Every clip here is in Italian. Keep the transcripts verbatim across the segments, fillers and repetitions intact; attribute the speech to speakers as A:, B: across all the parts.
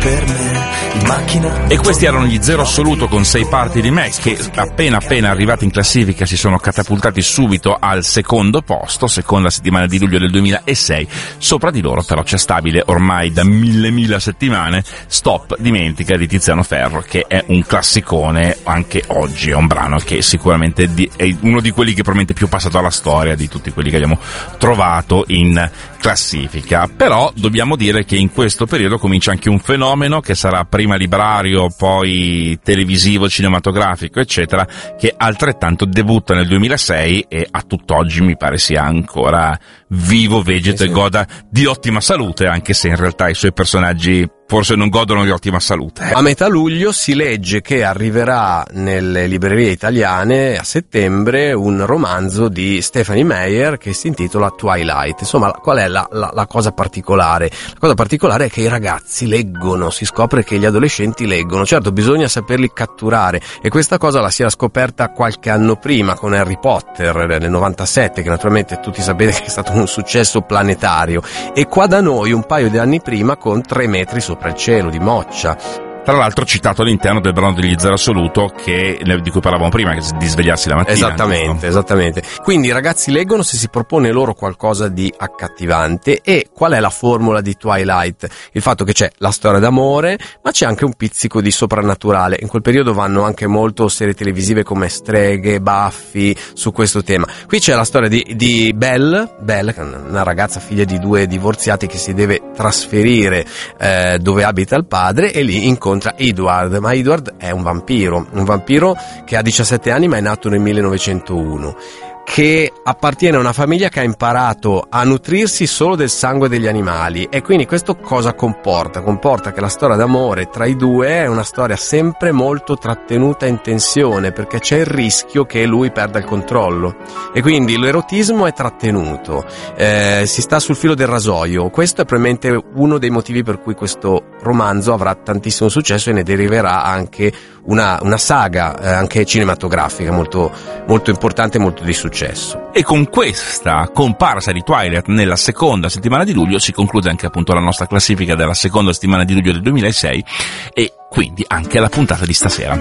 A: per me in macchina.
B: E questi erano gli Zero Assoluto con Sei parti di me, che appena appena arrivati in classifica si sono catapultati subito al secondo posto, seconda settimana di luglio del duemilasei. Sopra di loro però c'è stabile ormai da mille mila settimane Stop, dimentica di Tiziano Ferro, che è un classicone anche oggi, è un brano che sicuramente è uno di quelli che probabilmente più passato alla storia di tutti quelli che abbiamo trovato in classifica. Però dobbiamo dire che in questo periodo comincia anche un fenomeno che sarà prima librario, poi televisivo, cinematografico eccetera, che altrettanto debutta nel duemilasei e a tutt'oggi mi pare sia ancora vivo, vegeto sì, sì. e goda di ottima salute, anche se in realtà i suoi personaggi forse non godono di ottima salute.
C: A metà luglio si legge che arriverà nelle librerie italiane a settembre un romanzo di Stephenie Meyer che si intitola Twilight. Insomma, qual è la, la, la cosa particolare? La cosa particolare è che i ragazzi leggono, si scopre che gli adolescenti leggono. Certo, bisogna saperli catturare, e questa cosa la si era scoperta qualche anno prima con Harry Potter nel novantasette, che naturalmente tutti sapete che è stato un successo planetario, e qua da noi un paio di anni prima con Tre metri sopra il cielo di Moccia.
B: Tra l'altro citato all'interno del brano degli Zero Assoluto che, di cui parlavamo prima, di svegliarsi la mattina.
C: Esattamente, esattamente. Quindi i ragazzi leggono se si propone loro qualcosa di accattivante. E qual è la formula di Twilight? Il fatto che c'è la storia d'amore, ma c'è anche un pizzico di soprannaturale. In quel periodo vanno anche molto serie televisive come Streghe, Buffy, su questo tema. Qui c'è la storia di, di Belle, Belle, una ragazza figlia di due divorziati che si deve trasferire eh, dove abita il padre, e lì incontra Edward, ma Edward è un vampiro, un vampiro che ha diciassette anni ma è nato nel millenovecentouno, che appartiene a una famiglia che ha imparato a nutrirsi solo del sangue degli animali. E quindi questo cosa comporta? Comporta che la storia d'amore tra i due è una storia sempre molto trattenuta in tensione, perché c'è il rischio che lui perda il controllo, e quindi l'erotismo è trattenuto, eh, si sta sul filo del rasoio. Questo è probabilmente uno dei motivi per cui questo romanzo avrà tantissimo successo e ne deriverà anche una, una saga eh, anche cinematografica molto, molto importante e molto di successo.
B: E con questa comparsa di Twilight nella seconda settimana di luglio si conclude anche appunto la nostra classifica della seconda settimana di luglio del duemilasei, e quindi anche la puntata di stasera.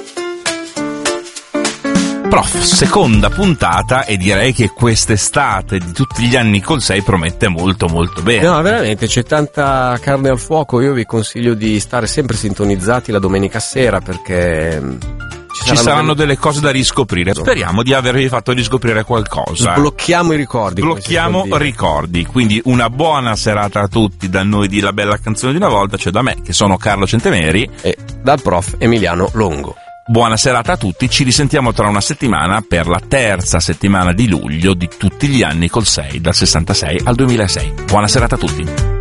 B: Prof, seconda puntata, e direi che quest'estate di tutti gli anni col sei promette molto molto bene.
C: No, veramente c'è tanta carne al fuoco. Io vi consiglio di stare sempre sintonizzati la domenica sera, perché
B: ci saranno, ci saranno delle... delle cose da riscoprire. Speriamo di avervi fatto riscoprire qualcosa.
C: Blocchiamo i ricordi.
B: Blocchiamo ricordi. Quindi una buona serata a tutti da noi di La Bella Canzone di una Volta, cioè da me che sono Carlo Centemeri
C: e dal prof Emiliano Longo.
B: Buona serata a tutti, ci risentiamo tra una settimana per la terza settimana di luglio di tutti gli anni col sei, dal sessantasei al duemilasei. Buona serata a tutti.